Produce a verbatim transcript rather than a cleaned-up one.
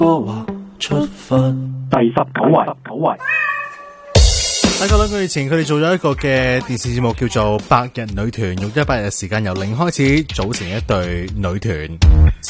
出發第十九位，十九位。 大概兩個月前，佢哋做咗一個嘅電視節目，叫做《百日女團》，用一百日時間由零開始組成一隊女團。